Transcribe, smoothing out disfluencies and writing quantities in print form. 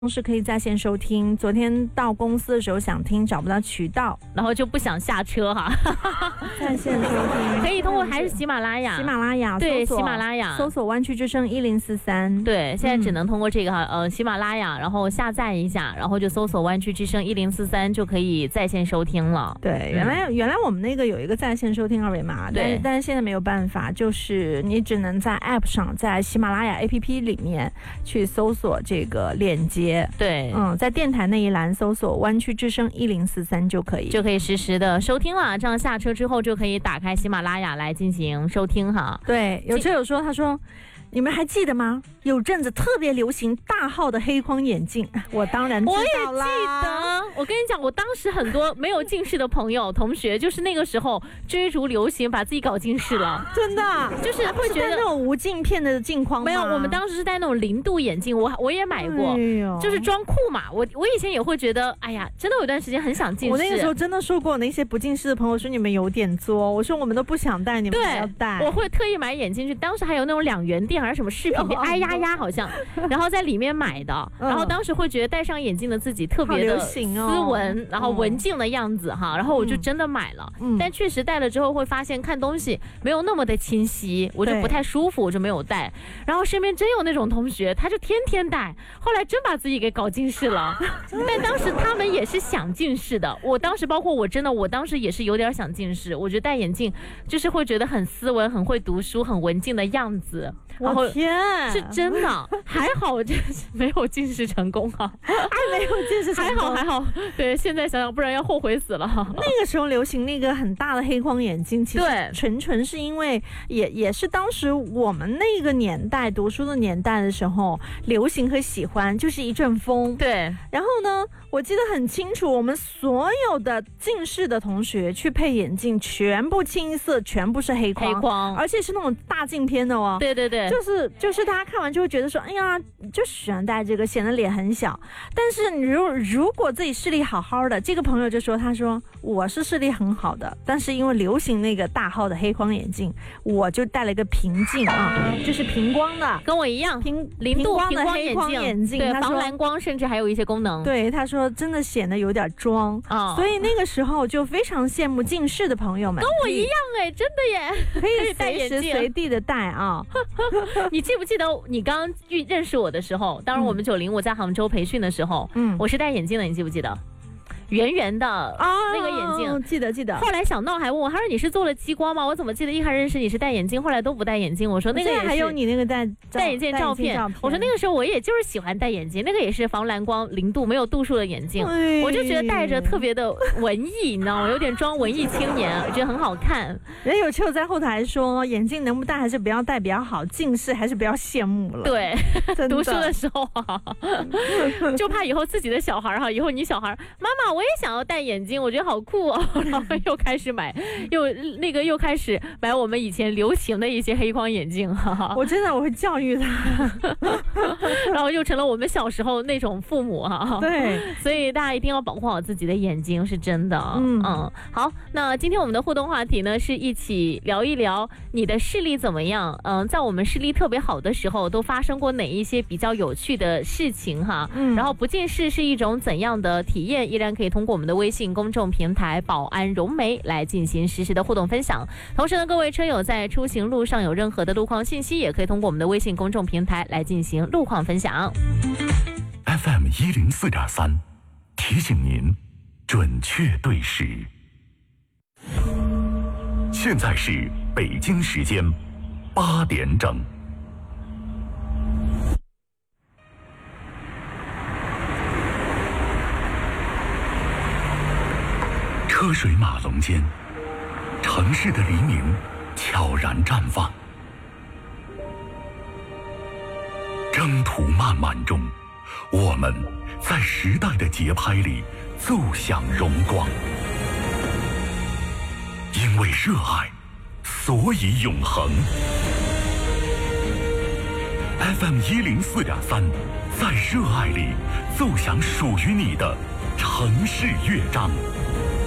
是可以在线收听。昨天到公司的时候想听，找不到渠道， 然后就不想下车哈。 在线收听可以通过还是喜马拉雅， 喜马拉雅对，喜马拉雅搜索湾区之声1043。 对，现在只能通过这个喜马拉雅，然后下载一下，然后就搜索湾区之声1043就可以在线收听了。 对，原来我们那个有一个在线收听二维码，但是现在没有办法，就是你只能在 App 上，在喜马拉雅 APP 里面去搜索这个链接。 对， 在电台那一栏搜索湾区之声1043就可以实时的收听了。这样下车之后就可以打开喜马拉雅来进行收听哈。 对，有车友说，他说你们还记得吗？有阵子特别流行大号的黑框眼镜，我当然知道啦。 我也记得，我跟你讲，我当时很多没有近视的朋友同学，就是那个时候追逐流行，把自己搞近视了。 真的， 就是会觉得那种无镜片的镜框吗？ 没有，我们当时是戴那种0度眼镜，我也买过，就是装酷嘛。我以前也会觉得，哎呀，真的有一段时间很想近视。 我那个时候真的说过，那些不近视的朋友说你们有点作，我说我们都不想戴，你们还要戴。 我会特意买眼镜去，当时还有那种2元店还是什么饰品店，哎呀呀好像，然后在里面买的，然后当时会觉得戴上眼镜的自己特别的斯文，然后文静的样子哈，然后我就真的买了，但确实戴了之后会发现看东西没有那么的清晰，我就不太舒服，我就没有戴。然后身边真有那种同学，他就天天戴，后来真把自己给搞近视了。但当时他们也是想近视的，我当时包括我当时也是有点想近视，我觉得戴眼镜就是会觉得很斯文，很会读书，很文静的样子。 我天， 是真的，还好我就是没有近视成功啊， 没有近视成功， 还好。对，现在想想，不然要后悔死了。 那个时候流行那个很大的黑框眼镜，其实纯是因为也是当时我们那个年代读书的年代的时候流行和喜欢，就是一阵风。 对， 然后呢，我记得很清楚，我们所有的近视的同学去配眼镜，全部清一色，全部是黑框，而且是那种大镜片的哦。 对对对， 就是大家看完就会觉得说，哎呀，就喜欢戴这个，显得脸很小。但是如果自己视力好好的，这个朋友就说，他说我是视力很好的，但是因为流行那个大号的黑框眼镜，我就戴了一个平镜啊，就是平光的， 跟我一样0度平光眼镜，对，防蓝光，甚至还有一些功能。 对，他说真的显得有点装啊，所以那个时候就非常羡慕近视的朋友们， 跟我一样哎，真的耶， 可以随时随地的戴啊。 你记不记得你刚认识我的时候，当然我们90我在杭州培训的时候，我是戴眼镜的，你记不记得？圆圆的那个眼镜， 记得。 后来小闹还问我，他说你是做了激光吗？我怎么记得一开始认识你是戴眼镜，后来都不戴眼镜。我说那个也是， 还有你那个戴眼镜照片。我说那个时候我也就是喜欢戴眼镜，那个也是防蓝光0度没有度数的眼镜，我就觉得戴着特别的文艺，你知道吗？有点装文艺青年，我觉得很好看。 人有车友在后台说，眼镜能不戴还是不要戴比较好，近视还是不要羡慕了。 对，读书的时候就怕以后自己的小孩以后你小孩妈妈我也想要戴眼镜，我觉得好酷哦，然后又开始买，又开始买我们以前流行的一些黑框眼镜， 我真的我会教育他， 然后又成了我们小时候那种父母哈。 对， 所以大家一定要保护好自己的眼睛，是真的。好，那今天我们的互动话题呢，是一起聊一聊你的视力怎么样？在我们视力特别好的时候，都发生过哪一些比较有趣的事情哈？然后不近视是一种怎样的体验？依然可以通过我们的微信公众平台宝安融媒来进行实时的互动分享。同时呢，各位车友在出行路上有任何的路况信息，也可以通过我们的微信公众平台来进行路况分享。 FM 104.3提醒您准确对时。现在是北京时间8点整。车水马龙间，城市的黎明悄然绽放。征途漫漫中，我们在时代的节拍里奏响荣光。因为热爱，所以永恒。FM 104.3，在热爱里奏响属于你的城市乐章。